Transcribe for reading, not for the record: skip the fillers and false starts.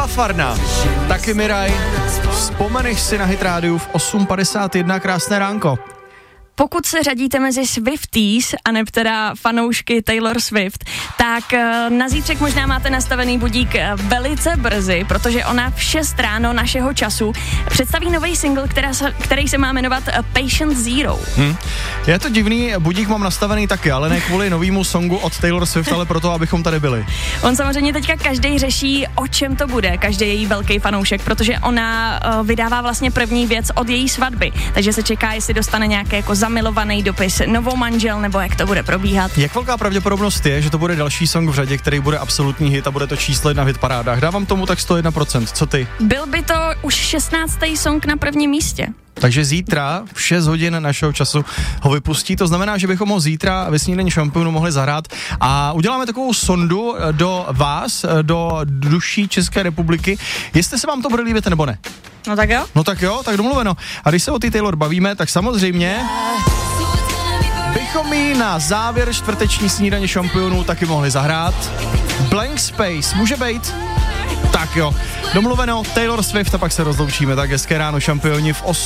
Farna, taky Miraj. Vzpomeneš si na Hit rádiu v 8:51, krásné ránko. Pokud se řadíte mezi Swifties, aneb teda fanoušky Taylor Swift, tak na zítřek možná máte nastavený budík velice brzy, protože ona v 6 ráno našeho času představí nový single, který se má jmenovat Patient Zero. Je to divný, budík mám nastavený taky, ale ne kvůli novýmu songu od Taylor Swift, ale proto, abychom tady byli. On samozřejmě teďka každý řeší, o čem to bude, každý její velký fanoušek, protože ona vydává vlastně první věc od její svatby, takže se čeká, jestli dostane nějaké jako zamilovaný dopis novou manžel, nebo jak to bude probíhat. Jak velká pravděpodobnost je, že to bude další song v řadě, který bude absolutní hit a bude to číslo 1 v hitparádách? Dávám tomu tak 101%. Co ty? Byl by to už 16. song na prvním místě. Takže zítra v 6 hodin našeho času ho vypustí, to znamená, že bychom ho zítra ve Snídani šampionů mohli zahrát a uděláme takovou sondu do vás, do duší České republiky, jestli se vám to bude líbit nebo ne. No tak jo. No tak jo, tak domluveno. A když se o ty Taylor bavíme, tak samozřejmě bychom ji na závěr čtvrteční Snídaně šampionů taky mohli zahrát. Blank Space, může být? Tak jo, domluveno, Taylor Swift a pak se rozloučíme, tak hezké ráno šampioni v 8.